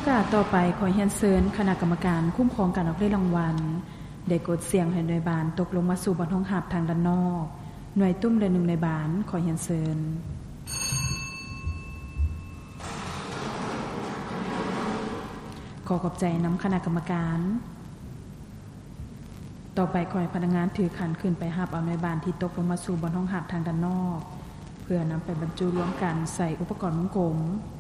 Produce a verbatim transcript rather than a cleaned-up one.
กาสต่อไปขอเรียนเชิญคณะกรรมการคุ้มครองการออกรางวัลได้กดเสียงให้หน่วยบานตกลงมาสู่บนห้องหับทางด้านนอกหน่วยตุ้มและหนึ่งในบานขอเรียนเชิญขอขอบใจนำคณะกรรมการต่อไปขอให้พนักงานถือขันขึ้นไปหับเอาหน่วยบานที่ตกลงมาสู่บนห้องหับทางด้านนอกเพื่อนำไปบรรจุรวมกันใส่อุปกรณ์วงกลม